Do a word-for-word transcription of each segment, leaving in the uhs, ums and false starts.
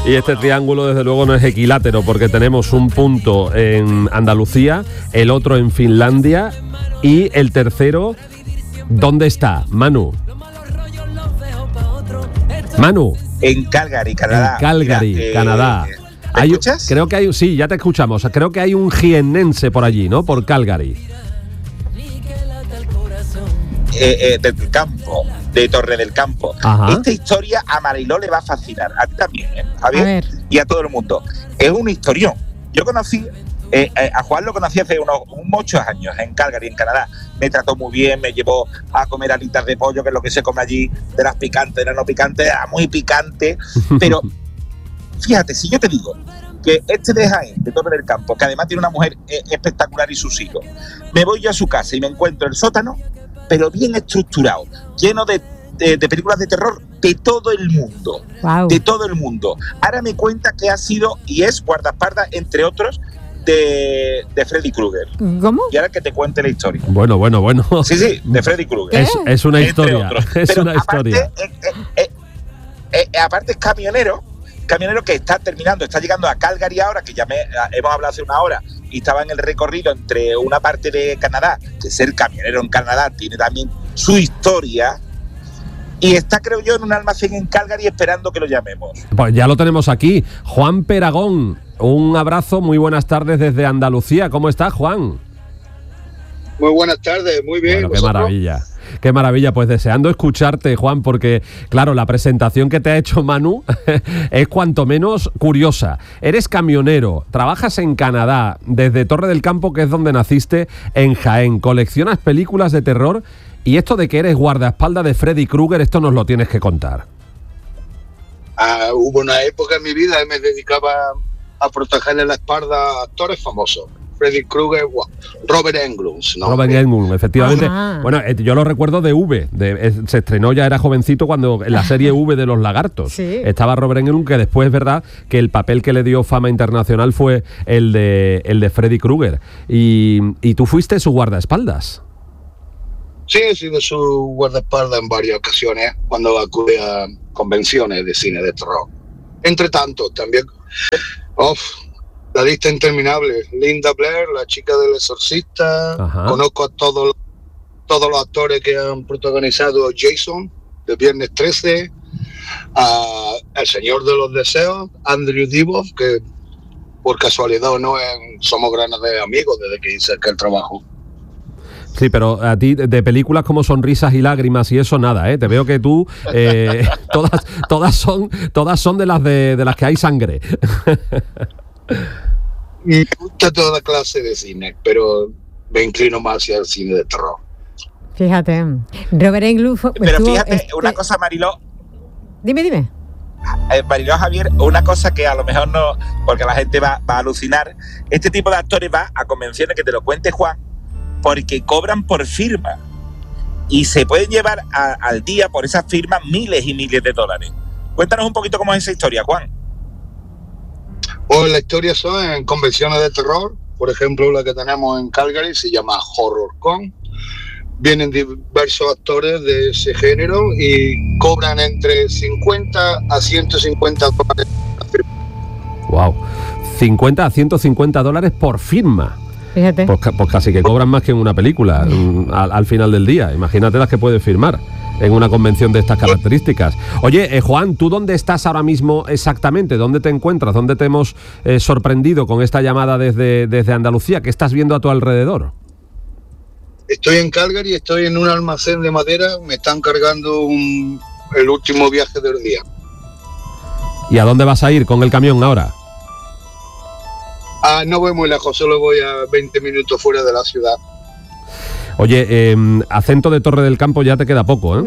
Y este triángulo desde luego no es equilátero porque tenemos un punto en Andalucía, el otro en Finlandia y el tercero, ¿dónde está? Manu. Manu. En Calgary, Canadá. En Calgary, Mira, eh, Canadá. ¿Me hay, escuchas? Creo que hay, sí, ya te escuchamos. Creo que hay un jiennense por allí, ¿no? Por Calgary. Eh, eh, del campo, de Torre del Campo. Ajá. Esta historia a Mariló le va a fascinar, a ti también, ¿eh, Javier? A ver. Y a todo el mundo. Es un historión. Yo conocí, eh, eh, a Juan lo conocí hace unos muchos años en Calgary, en Canadá. Me trató muy bien, me llevó a comer alitas de pollo, que es lo que se come allí, de las picantes, de las no picantes, era muy picante. Pero fíjate, si yo te digo que este de Jaén, de Torre del Campo, que además tiene una mujer eh, espectacular y sus hijos, me voy yo a su casa y me encuentro el sótano, pero bien estructurado, lleno de, de, de películas de terror de todo el mundo, Wow. de todo el mundo. Ahora me cuenta que ha sido y es guardaespaldas, entre otros, de, de Freddy Krueger. ¿Cómo? Y ahora que te cuente la historia. Bueno, bueno, bueno. Sí, sí, de Freddy Krueger. Es, es una Entre historia. otros. Es Pero una aparte, historia. eh, eh, eh, eh, eh, aparte es camionero, camionero que está terminando, está llegando a Calgary ahora, que ya me, hemos hablado hace una hora, y estaba en el recorrido entre una parte de Canadá, que ser camionero en Canadá tiene también su historia, y está, creo yo, en un almacén en Calgary esperando que lo llamemos. Pues ya lo tenemos aquí. Juan Peragón, un abrazo, muy buenas tardes desde Andalucía. ¿Cómo estás, Juan? Muy buenas tardes, muy bien. Bueno, qué ¿vosotros? maravilla. Qué maravilla, pues deseando escucharte, Juan, porque, claro, la presentación que te ha hecho Manu es cuanto menos curiosa. Eres camionero, trabajas en Canadá, desde Torre del Campo, que es donde naciste, en Jaén, coleccionas películas de terror, y esto de que eres guardaespaldas de Freddy Krueger, esto nos lo tienes que contar. Ah, hubo una época en mi vida que me dedicaba a protegerle la espalda a actores famosos. Freddy Krueger, Robert Englund, ¿no? Robert Englund, efectivamente. Ajá. Bueno, eh, yo lo recuerdo de V. De, eh, se estrenó, ya era jovencito, cuando en la serie V de los lagartos. Sí. Estaba Robert Englund, que después es verdad que el papel que le dio fama internacional fue el de, el de Freddy Krueger. Y, y tú fuiste su guardaespaldas. Sí, he sido su guardaespaldas en varias ocasiones cuando acude a convenciones de cine de terror. Entre tanto, también... Uf, la lista interminable. Linda Blair, la chica del exorcista. Ajá. Conozco a todos, todos los actores que han protagonizado Jason, de Viernes trece. A El Señor de los Deseos, Andrew Divoff, que por casualidad o no en, somos grandes amigos desde que hice aquel trabajo. Sí, pero a ti de películas como Sonrisas y Lágrimas y eso nada, ¿eh? Te veo que tú eh, todas todas son todas son de las de, de las que hay sangre. Me gusta toda clase de cine, pero me inclino más hacia el cine de terror. Fíjate, Robert Englund fue, Pero estuvo, fíjate, este- una cosa, Mariló, Dime, dime. eh, Mariló Javier, una cosa que a lo mejor no, porque la gente va, va a alucinar, este tipo de actores va a convenciones, que te lo cuente Juan, porque cobran por firma y se pueden llevar a, al día por esas firmas miles y miles de dólares. Cuéntanos un poquito cómo es esa historia, Juan. Pues la historia son en convenciones de terror, por ejemplo la que tenemos en Calgary se llama HorrorCon. Vienen diversos actores de ese género y cobran entre cincuenta a ciento cincuenta dólares. Wow. cincuenta a ciento cincuenta dólares por firma. Fíjate. Pues, ca- pues casi que cobran más que en una película mm, al, al final del día. Imagínate las que puedes firmar en una convención de estas características. Oye, eh, Juan, ¿tú dónde estás ahora mismo exactamente? ¿Dónde te encuentras? ¿Dónde te hemos eh, sorprendido con esta llamada desde, desde Andalucía? ¿Qué estás viendo a tu alrededor? Estoy en Calgary, estoy en un almacén de madera, me están cargando un, el último viaje del día. ¿Y a dónde vas a ir con el camión ahora? Ah, no voy muy lejos, solo voy a veinte minutos fuera de la ciudad. Oye, eh, acento de Torre del Campo ya te queda poco, ¿eh?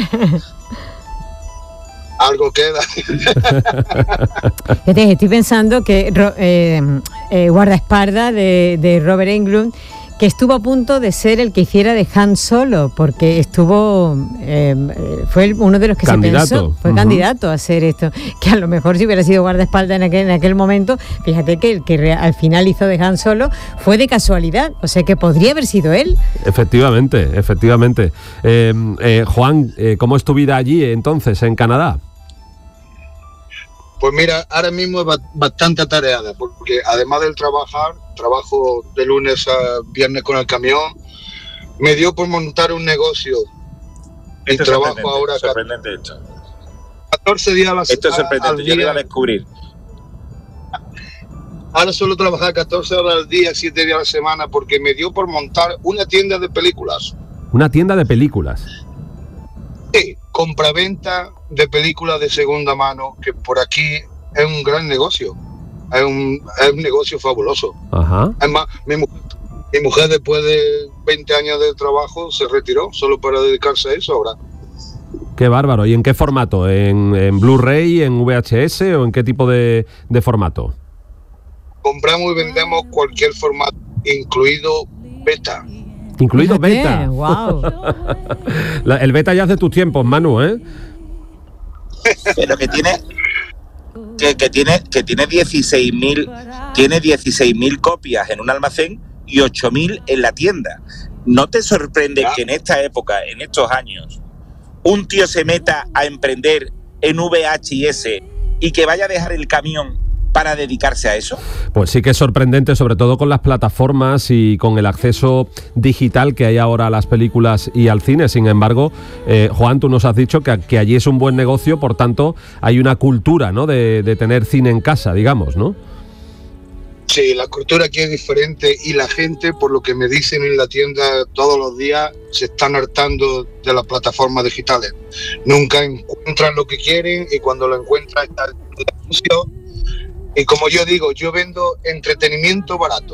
Algo queda. Fíjate, estoy pensando que ro- eh, eh, guardaespaldas de, de Robert Englund, que estuvo a punto de ser el que hiciera de Han Solo, porque estuvo eh, fue el- uno de los que Candidato. se pensó, fue Ujú. candidato a hacer esto, que a lo mejor si hubiera sido guardaespaldas en aquel, en aquel momento, fíjate que el que re- al final hizo de Han Solo fue de casualidad, o sea que podría haber sido él. Efectivamente, efectivamente. Eh, eh, Juan, eh, ¿cómo es tu vida allí entonces, en Canadá? Pues mira, ahora mismo es bastante atareada, porque además del trabajar, trabajo de lunes a viernes con el camión, me dio por montar un negocio. Y Esto trabajo es ahora sorprendente esto. catorce días a la semana. Esto es sorprendente, yo lo iba a descubrir. Ahora suelo trabajar catorce horas al día, siete días a la semana, porque me dio por montar una tienda de películas. Una tienda de películas. Sí, compraventa de películas de segunda mano, que por aquí es un gran negocio. Es un, es un negocio fabuloso. Ajá. Es más, mi mujer, mi mujer después de veinte años de trabajo se retiró solo para dedicarse a eso ahora. Qué bárbaro. ¿Y en qué formato? ¿En, en Blu-ray, en V H S o en qué tipo de, de formato? Compramos y vendemos cualquier formato, incluido beta. Incluido Fíjate, beta. Wow. La- el beta ya hace tus tiempos, Manu, ¿eh? Pero que tiene que, que tiene que tiene dieciséis mil tiene dieciséis mil copias en un almacén y ocho mil en la tienda. ¿No te sorprende Ya. que en esta época, en estos años, un tío se meta a emprender en V H S y que vaya a dejar el camión para dedicarse a eso? Pues sí que es sorprendente, sobre todo con las plataformas y con el acceso digital que hay ahora a las películas y al cine. Sin embargo, eh, Juan, tú nos has dicho que, que allí es un buen negocio, por tanto, hay una cultura, ¿no?, de, de tener cine en casa, digamos, ¿no? Sí, la cultura aquí es diferente y la gente, por lo que me dicen en la tienda todos los días, se están hartando de las plataformas digitales. Nunca encuentran lo que quieren y cuando lo encuentran está el anuncio. Y como yo digo, yo vendo entretenimiento barato.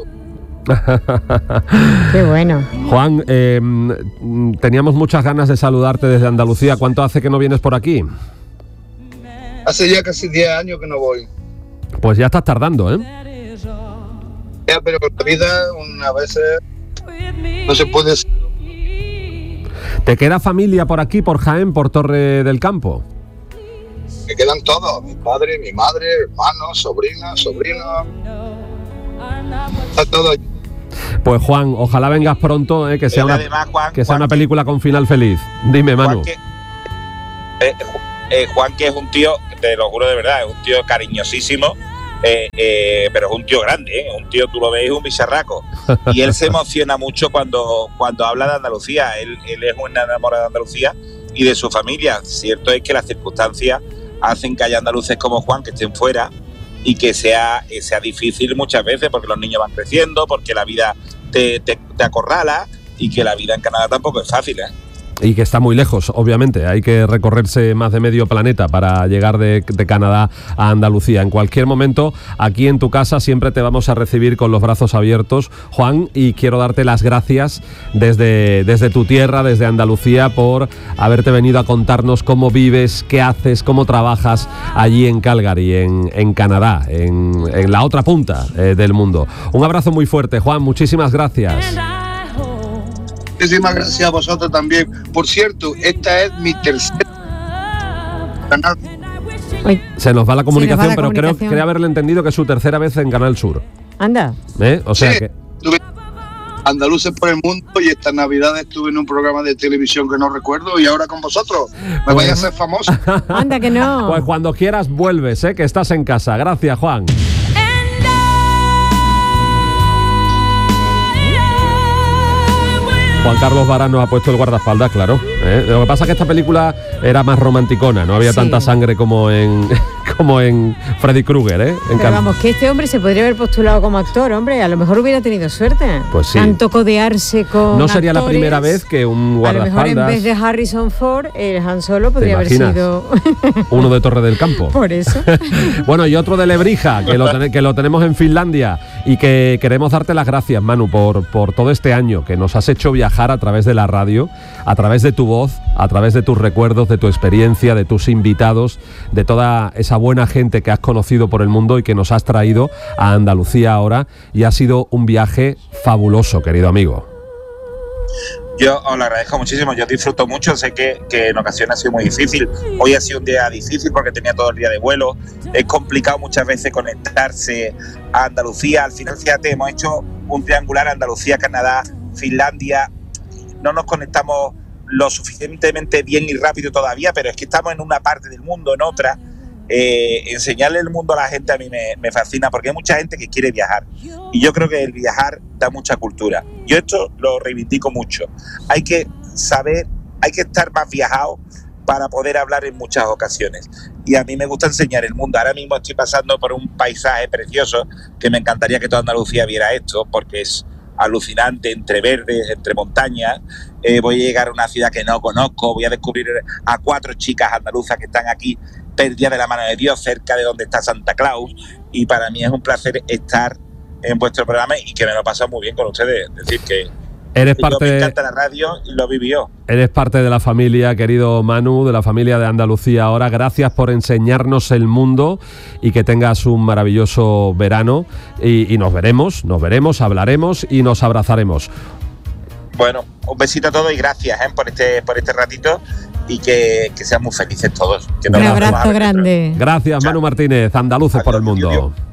Qué bueno. Juan, eh, mm, teníamos muchas ganas de saludarte desde Andalucía. ¿Cuánto hace que no vienes por aquí? Hace ya casi diez años que no voy. Pues ya estás tardando, ¿eh? Ya, pero la vida una vez no se puede. ¿Te queda familia por aquí, por Jaén, por Torre del Campo? Me quedan todos, mi padre, mi madre, hermanos, sobrinas, sobrinos. Está todo allí. Pues Juan, ojalá vengas pronto, ¿eh? que sea, Pero una, además, Juan, que sea Juan, una película con final feliz. Dime, Manu. Juan que, eh, Ju- eh, Juan, que es un tío, te lo juro de verdad, es un tío cariñosísimo, eh, eh, pero es un tío grande, ¿eh? Un tío, tú lo ves, es un bicharraco. Y él se emociona mucho cuando, cuando habla de Andalucía. Él, él es un enamorado de Andalucía y de su familia. Cierto es que las circunstancias hacen que haya andaluces como Juan que estén fuera y que sea, eh, sea difícil muchas veces porque los niños van creciendo, porque la vida te, te, te acorrala y que la vida en Canadá tampoco es fácil, ¿eh? Y que está muy lejos, obviamente. Hay que recorrerse más de medio planeta para llegar de, de Canadá a Andalucía. En cualquier momento, aquí en tu casa siempre te vamos a recibir con los brazos abiertos, Juan, y quiero darte las gracias desde, desde tu tierra, desde Andalucía, por haberte venido a contarnos cómo vives, qué haces, cómo trabajas allí en Calgary, en, en Canadá, en, en la otra punta eh, del mundo. Un abrazo muy fuerte, Juan. Muchísimas gracias. Muchísimas gracias a vosotros también. Por cierto, esta es mi tercer canal. Uy, Se nos va la comunicación, la pero creo, comunicación. creo haberle entendido que es su tercera vez en Canal Sur. anda. ¿Eh? O sea Sí, que... tuve Andaluces por el mundo y esta Navidad estuve en un programa de televisión que no recuerdo y ahora con vosotros. Me voy a hacer famoso. Anda que no. Pues cuando quieras vuelves, ¿eh? Que estás en casa. Gracias, Juan. Juan Carlos Vara nos ha puesto el guardaespaldas, claro. ¿eh? Lo que pasa es que esta película era más romanticona, no había Sí. tanta sangre como en como en Freddy Krueger, ¿eh? En Pero Can- vamos, que este hombre se podría haber postulado como actor, hombre. A lo mejor hubiera tenido suerte. Pues sí. Tanto codearse con No sería la actores. primera vez que un A lo mejor en guardaespaldas, vez de Harrison Ford, el Han Solo podría haber imaginas? sido... uno de Torre del Campo. Por eso. Bueno, y otro de Lebrija, que lo, ten- que lo tenemos en Finlandia y que queremos darte las gracias, Manu, por, por todo este año que nos has hecho viajar a través de la radio, a través de tu voz, a través de tus recuerdos, de tu experiencia, de tus invitados, de toda esa buena gente que has conocido por el mundo y que nos has traído a Andalucía ahora, y ha sido un viaje fabuloso, querido amigo. Yo os lo agradezco muchísimo, yo disfruto mucho, sé que, que en ocasiones ha sido muy difícil, hoy ha sido un día difícil porque tenía todo el día de vuelo, es complicado muchas veces conectarse a Andalucía, al final fíjate, hemos hecho un triangular Andalucía, Canadá, Finlandia, no nos conectamos lo suficientemente bien y rápido todavía, pero es que estamos en una parte del mundo, en otra, eh, enseñarle el mundo a la gente a mí me, me fascina, porque hay mucha gente que quiere viajar y yo creo que el viajar da mucha cultura. Yo esto lo reivindico mucho. Hay que saber, hay que estar más viajado para poder hablar en muchas ocasiones. Y a mí me gusta enseñar el mundo. Ahora mismo estoy pasando por un paisaje precioso que me encantaría que toda Andalucía viera esto, porque es alucinante, entre verdes, entre montañas. Eh, voy a llegar a una ciudad que no conozco, voy a descubrir a cuatro chicas andaluzas que están aquí perdidas de la mano de Dios, cerca de donde está Santa Claus. Y para mí es un placer estar en vuestro programa y que me lo he pasado muy bien con ustedes. Es decir, que Eres parte, me encanta la radio y lo vivió. Eres parte de la familia, querido Manu, de la familia de Andalucía ahora. Gracias por enseñarnos el mundo y que tengas un maravilloso verano. Y, y nos veremos, nos veremos, hablaremos y nos abrazaremos. Bueno, un besito a todos y gracias ¿eh? por este por este ratito y que, que seamos felices todos. Que un abrazo grande. Gracias, Manu Martínez, Andaluces por el mundo.